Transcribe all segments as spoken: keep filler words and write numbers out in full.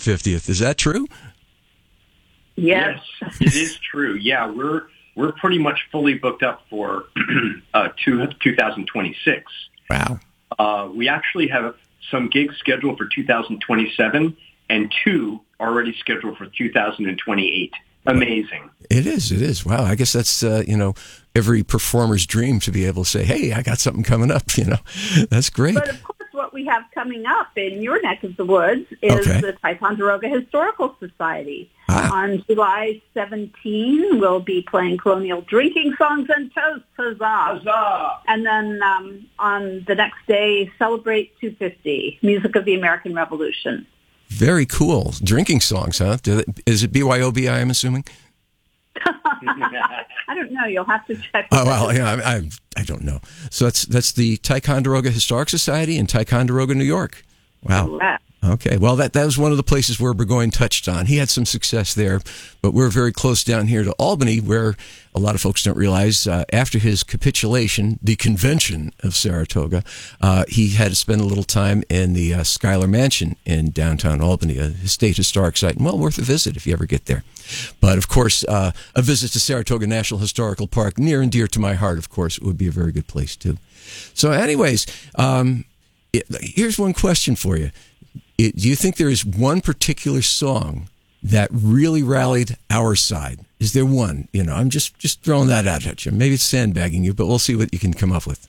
fiftieth. Is that true? Yes. Yes, it is true. Yeah, we're we're pretty much fully booked up for uh, two, two thousand twenty-six. Wow. Uh, we actually have some gigs scheduled for two thousand twenty-seven and two already scheduled for two thousand twenty-eight. Amazing. It is. It is. Wow. I guess that's, uh, you know, every performer's dream to be able to say, hey, I got something coming up, you know. That's great. But of course, what we have coming up in your neck of the woods is Okay. the Ticonderoga Historical Society. Ah. On July seventeenth, we'll be playing colonial drinking songs and toasts. Huzzah! Huzzah! And then um, on the next day, celebrate two fifty, Music of the American Revolution. Very cool. Drinking songs, huh? Do they, is it B Y O B, I am assuming? I don't know. You'll have to check. Oh, well, yeah, I, I, I don't know. So that's that's the Ticonderoga Historic Society in Ticonderoga, New York. Wow. Correct. Okay. Well, that, that was one of the places where Burgoyne touched on. He had some success there, but we're very close down here to Albany, where a lot of folks don't realize uh, after his capitulation, the convention of Saratoga, uh, he had to spend a little time in the uh, Schuyler Mansion in downtown Albany, a state historic site, and well worth a visit if you ever get there. But, of course, uh, a visit to Saratoga National Historical Park, near and dear to my heart, of course, would be a very good place, too. So, anyways, um, it, here's one question for you. It, do you think there is one particular song that really rallied our side? Is there one? You know, I'm just, just throwing that out at you. Maybe it's sandbagging you, but we'll see what you can come up with.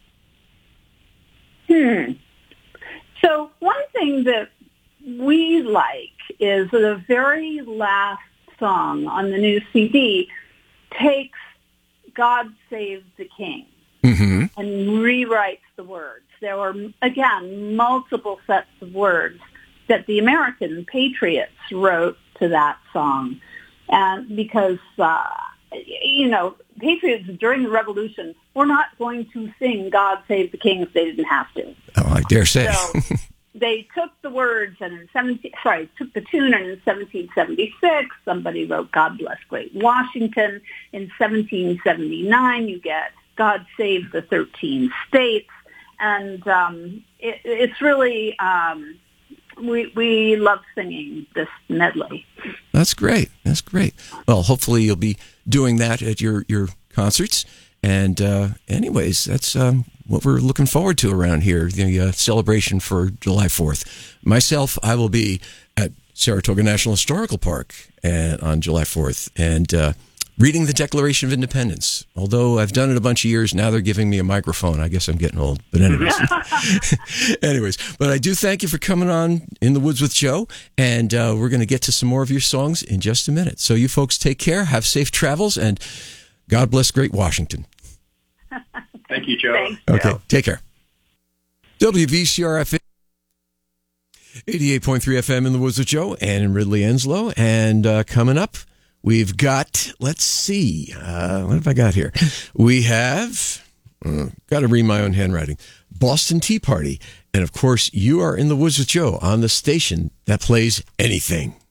Hmm. So one thing that we like is the very last song on the new C D takes God Save the King Mm-hmm. and rewrites the words. There were, again, multiple sets of words that the American patriots wrote to that song. And because, uh, you know, patriots during the Revolution were not going to sing God Save the King if they didn't have to. Oh, I dare say. So they took the words and in seventeen, sorry, took the tune, and in seventeen seventy-six, somebody wrote God Bless Great Washington. In seventeen seventy-nine, you get God Save the thirteen States. And um, it, it's really... Um, We we love singing this medley. That's great. That's great. Well, hopefully you'll be doing that at your, your concerts. And uh, anyways, that's um, what we're looking forward to around here, the uh, celebration for July fourth. Myself, I will be at Saratoga National Historical Park and, on July fourth. And uh, reading the Declaration of Independence. Although I've done it a bunch of years, now they're giving me a microphone. I guess I'm getting old. But anyways, anyways, but I do thank you for coming on In the Woods with Joe, and uh, we're going to get to some more of your songs in just a minute. So you folks take care, have safe travels, and God bless Great Washington. Thank you, Joe. Thanks, Okay, Joe. take care. W V C R F eighty-eight point three F M In the Woods with Joe and in Ridley Enslow. And uh, coming up, we've got, let's see, uh, what have I got here? We have, uh, got to read my own handwriting, Boston Tea Party. And of course, you are In the Woods with Joe on the station that plays anything.